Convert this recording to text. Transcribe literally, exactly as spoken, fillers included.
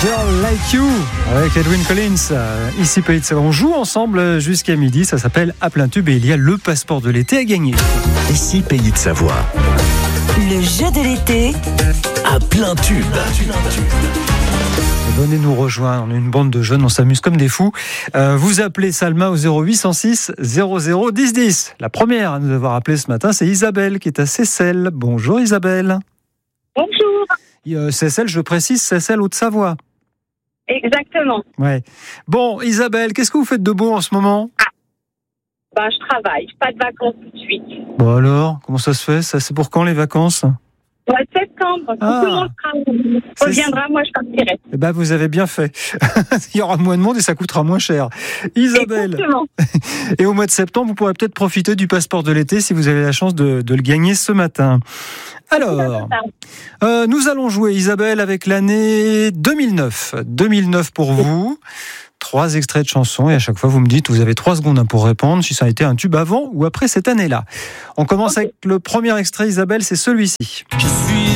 Girl Like You avec Edwin Collins. Euh, Ici Pays de Savoie. On joue ensemble jusqu'à midi. Ça s'appelle À plein tube et il y a le passeport de l'été à gagner. Ici Pays de Savoie. Le jeu de l'été À plein tube. Venez nous rejoindre. On est une bande de jeunes. On s'amuse comme des fous. Euh, vous appelez Salma au zéro huit cent six zéro zéro dix dix. La première à nous avoir appelé ce matin, c'est Isabelle qui est à Seyssel. Bonjour Isabelle. Bonjour. Euh, Seyssel, je précise, Seyssel Haute-Savoie. Exactement. Ouais. Bon, Isabelle, qu'est-ce que vous faites de beau en ce moment ? Ben, je travaille, pas de vacances tout de suite. Bon alors, comment ça se fait ? Ça, c'est pour quand les vacances ? Au mois de septembre, Ah. tout le monde travaille. C'est- reviendra, moi je partirai. Eh ben, vous avez bien fait. Il y aura moins de monde et ça coûtera moins cher. Isabelle, Exactement. et au mois de septembre, vous pourrez peut-être profiter du passeport de l'été si vous avez la chance de, de le gagner ce matin. Alors, euh, nous allons jouer, Isabelle, avec l'année deux mille neuf. deux mille neuf pour vous. Trois extraits de chansons et à chaque fois vous me dites, vous avez trois secondes pour répondre si ça a été un tube avant ou après cette année-là. On commence avec le premier extrait, Isabelle, c'est celui-ci. Je suis